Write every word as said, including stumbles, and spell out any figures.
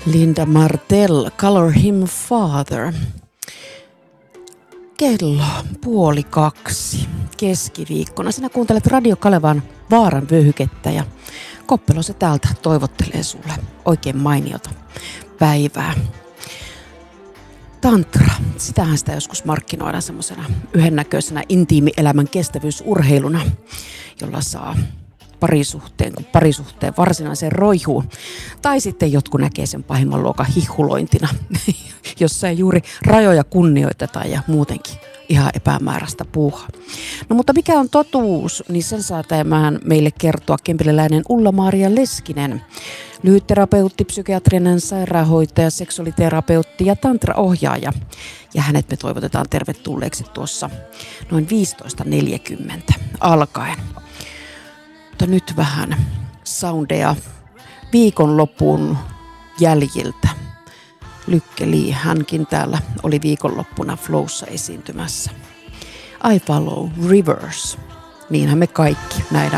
Linda Martell, Color Him Father. Kello puoli kaksi keskiviikkona. Sinä kuuntelet Radio Kalevan Vaaran vyöhykettä ja Koppelo se täältä toivottelee sulle oikein mainiota päivää. Tantra, sitähän sitä joskus markkinoidaan semmoisena yhdennäköisenä intiimielämän kestävyysurheiluna, jolla saa parisuhteen kuin parisuhteen varsinaiseen roihuun. Tai sitten jotkut näkee sen pahimman luokan hihulointina, jossa ei juuri rajoja kunnioiteta ja muutenkin ihan epämääräistä puuhaa. No mutta mikä on totuus, niin sen saa tämän meille kertoa kempiläläinen Ulla-Maria Leskinen. Lyhytterapeutti, psykiatrinen sairaanhoitaja, seksuaaliterapeutti ja tantraohjaaja. Ja hänet me toivotetaan tervetulleeksi tuossa noin viisitoista neljäkymmentä alkaen. Mutta nyt vähän soundeja viikonlopun jäljiltä. Lykke Li, hänkin täällä oli viikonloppuna Flowssa esiintymässä. I Follow Rivers. Niinhän me kaikki näinä